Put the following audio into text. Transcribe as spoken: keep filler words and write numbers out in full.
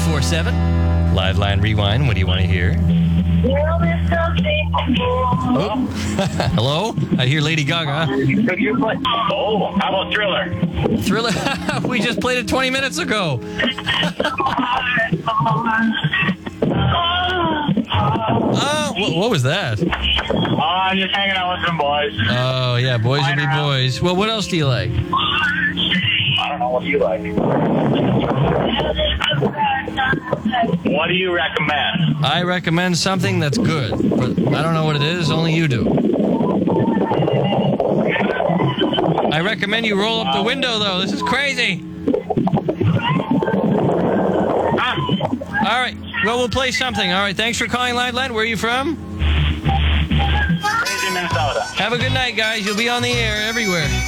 four seven. Live Line Rewind. What do you want to hear? Oh. Hello? I hear Lady Gaga. Oh, how about Thriller? Thriller? We just played it twenty minutes ago. Oh, what, what was that? Oh, I'm just hanging out with some boys. Oh, yeah, boys will be boys. Well, what else do you like? I don't know. What do you like? What do you recommend? I recommend something that's good, but I don't know what it is. Only you do. I recommend you roll up the window, though. This is crazy. All right. Well, we'll play something. All right. Thanks for calling Live Line. Where are you from? Crazy Minnesota. Have a good night, guys. You'll be on the air everywhere.